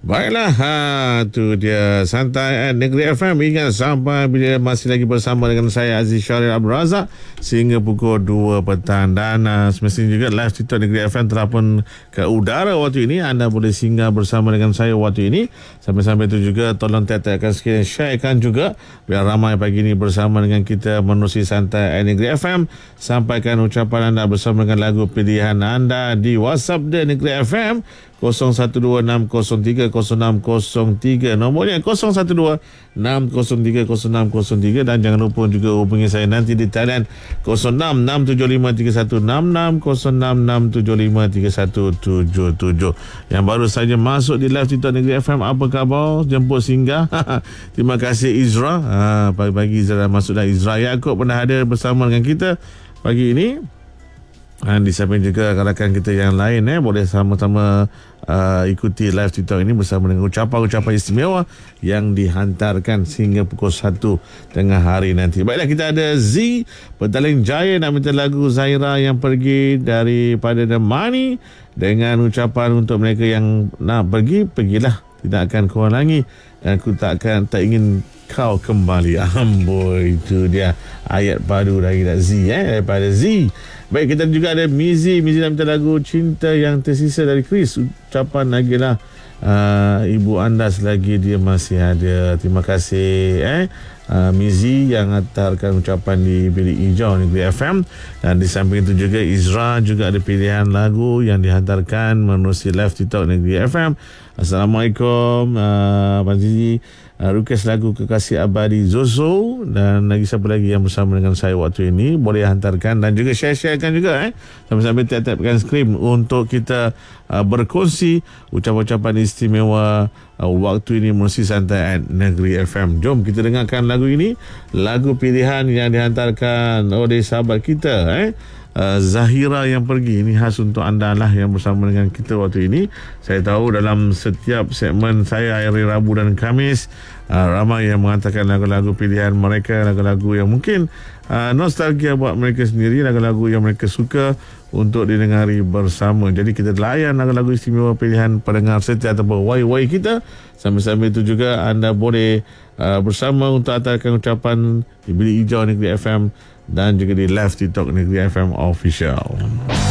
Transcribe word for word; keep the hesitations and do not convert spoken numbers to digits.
Baiklah, ha, tu dia Santai at Negeri F M. Ingat sampai bila masih lagi bersama dengan saya Aziz Syaril Abdul Razak sehingga pukul dua petang. Dan uh, semestinya juga live TikTok Negeri F M telah pun ke udara waktu ini. Anda boleh singgah bersama dengan saya waktu ini. Sampai-sampai itu juga tolong tek-tekkan sekalian, sharekan juga biar ramai pagi ini bersama dengan kita menerusi Santai at Negeri F M. Sampaikan ucapan anda bersama dengan lagu pilihan anda di WhatsApp dia Negeri F M kosong satu dua enam kosong tiga kosong enam kosong tiga, nombornya kosong satu dua enam kosong tiga kosong enam kosong tiga. Dan jangan lupa juga hubungi saya nanti di talian kosong enam enam tujuh lima tiga satu enam enam kosong enam enam tujuh lima tiga satu tujuh tujuh. Yang baru saja masuk di live TikTok Negeri F M, apa khabar? Jemput singgah. Terima kasih Izra. Ha, pagi-pagi Izra masuk dah. Izra Yaakob pernah hadir bersama dengan kita pagi ini. Dan di samping juga rakan kita yang lain eh, boleh sama-sama uh, ikuti live TikTok ini bersama dengan ucapan-ucapan istimewa yang dihantarkan sehingga pukul satu tengah hari nanti. Baiklah, kita ada Z Petaling Jaya nak minta lagu Zaira yang pergi daripada The Money dengan ucapan untuk mereka yang nak pergi, pergilah, tidak akan kau halangi dan aku tak akan tak ingin kau kembali. Amboi, itu dia ayat padu dari Z eh, daripada Z. Baik, kita juga ada Mizi. Mizi nak minta lagu Cinta Yang Tersisa dari Chris. Ucapan lagi lah uh, ibu anda selagi dia masih ada. Terima kasih eh uh, Mizi yang hantarkan ucapan di Bilik Hijau Negeri F M. Dan di samping itu juga Izra juga ada pilihan lagu yang dihantarkan menerusi live TikTok Negeri F M. Assalamualaikum uh, Abang Zizi. Uh, request lagu Kekasih Abadi Zozo. Dan lagi siapa lagi yang bersama dengan saya waktu ini, boleh hantarkan dan juga share-sharekan juga eh sambil-sambil tap-tapkan skrin untuk kita uh, berkongsi ucapan-ucapan istimewa uh, waktu ini menerusi Santai at Negeri F M. Jom kita dengarkan lagu ini, lagu pilihan yang dihantarkan oleh sahabat kita eh Uh, Zahira yang pergi. Ini khas untuk anda lah yang bersama dengan kita waktu ini. Saya tahu dalam setiap segmen saya hari Rabu dan Khamis, uh, ramai yang mengatakan lagu-lagu pilihan mereka, lagu-lagu yang mungkin uh, nostalgia buat mereka sendiri, lagu-lagu yang mereka suka untuk didengari bersama. Jadi kita layan lagu-lagu istimewa pilihan pendengar setia ataupun Y Y kita. Sambil-sambil itu juga anda boleh uh, bersama untuk hantarkan ucapan di Bilik Hijau Negeri F M dan juga di live TikTok Negeri F M Official.